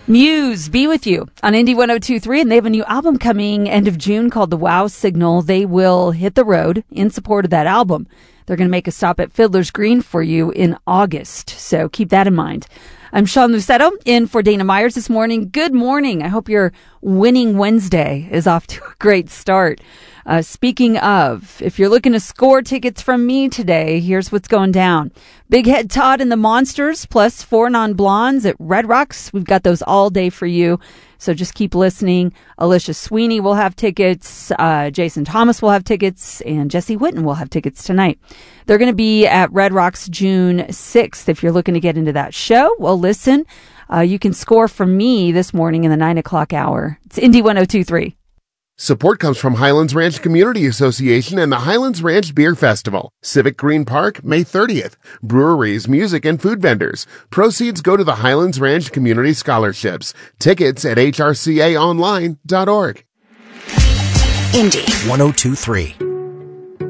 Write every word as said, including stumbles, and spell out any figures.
Muse, Be With You on Indy one oh two point three, and they have a new album coming end of June called The Wow Signal. They will hit the road in support of that album. They're going to make a stop at Fiddler's Green for you in August, so keep that in mind. I'm Sean Lucetto, in for Dana Myers this morning. Good morning. I hope your winning Wednesday is off to a great start. Uh, speaking of, if you're looking to score tickets from me today, here's what's going down. Big Head Todd and the Monsters, plus Four Non-Blondes at Red Rocks. We've got those all day for you, so just keep listening. Alicia Sweeney will have tickets, uh, Jason Thomas will have tickets, and Jesse Whitten will have tickets tonight. They're going to be at Red Rocks June sixth. If you're looking to get into that show, well, listen, uh, you can score from me this morning in the nine o'clock hour. It's Indy one oh two point three. Support comes from Highlands Ranch Community Association and the Highlands Ranch Beer Festival. Civic Green Park, May thirtieth. Breweries, music, and food vendors. Proceeds go to the Highlands Ranch Community Scholarships. Tickets at h r c a online dot org. Indy one oh two point three.